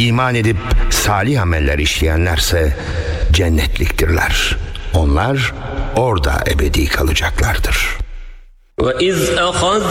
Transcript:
İman edip salih ameller işleyenlerse cennetliktirler. Onlar orada ebedi kalacaklardır. وَإِذْ أَخَذْنَا